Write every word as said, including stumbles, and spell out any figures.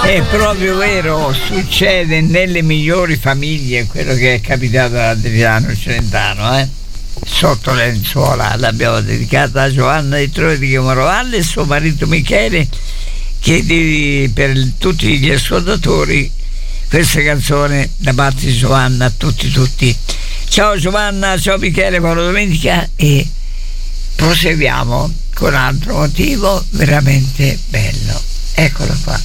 È proprio vero, succede nelle migliori famiglie quello che è capitato ad Adriano Celentano, eh? Sotto le lenzuola l'abbiamo dedicata a Giovanna di Troia di Chiamorovalle e suo marito Michele, che di, per tutti gli ascoltatori questa canzone da parte di Giovanna a tutti tutti. Ciao Giovanna, ciao Michele, buona domenica e proseguiamo con un altro motivo veramente bello. Eccolo qua.